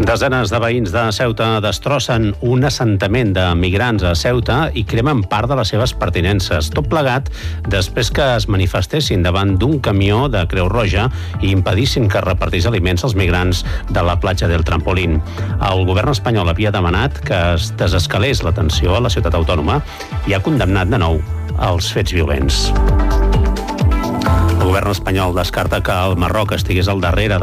Desenes de veïns de Ceuta destrossen un assentament de migrants a Ceuta i cremen part de les seves pertinences. Tot plegat després que es manifestessin davant d'un camió de Creu Roja i impedissin que repartís aliments als migrants de la platja del Trampolín. El govern espanyol havia demanat que es desescalés la tensió a la ciutat autònoma i ha condemnat de nou els fets violents. El govern espanyol descarta que el Marroc estigués al darrere